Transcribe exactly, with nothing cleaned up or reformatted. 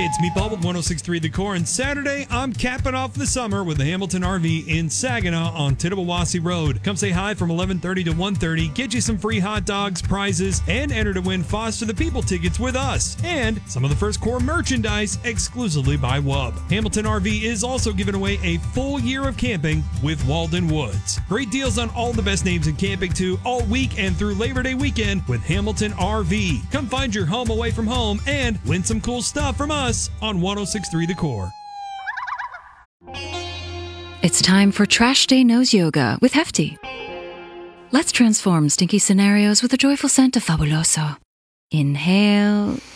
Hey, it's Meatball with one oh six point three The Core, and Saturday, I'm capping off the summer with the Hamilton R V in Saginaw on Tittabawassee Road. Come say hi from eleven thirty to one thirty, get you some free hot dogs, prizes, and enter to win Foster the People tickets with us, and some of the first Core merchandise exclusively by W U B. Hamilton R V is also giving away a full year of camping with Walden Woods. Great deals on all the best names in camping too, all week and through Labor Day weekend with Hamilton R V. Come find your home away from home and win some cool stuff from us on one oh six point three The Core. It's time for Trash Day Nose Yoga with Hefty. Let's transform stinky scenarios with a joyful scent of Fabuloso. Inhale,